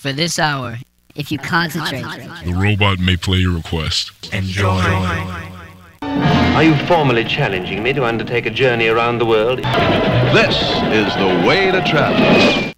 For this hour, if you concentrate, the robot may play your request. Enjoy. Are you formally challenging me to undertake a journey around the world? This is the way to travel.